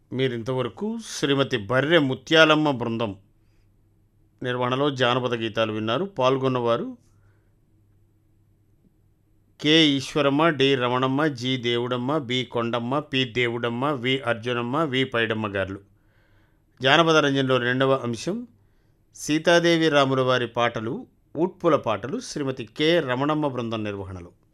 మీరింతవరకు శ్రీమతి బర్రె ముత్యాలమ్మ బృందం నిర్వహణలో జానపద గీతాలు విన్నారు. పాల్గొన్నవారు K Eshwaramma, D Ramanamma, G దేవుడమ్మ, బి కొండమ్మ, పి దేవుడమ్మ, వి అర్జునమ్మ, వి పైడమ్మ గారు. జానపద రంజన్లో రెండవ అంశం సీతాదేవి రాముల వారి పాటలు, ఊట్పుల పాటలు శ్రీమతి కె రమణమ్మ బృందం నిర్వహణలో.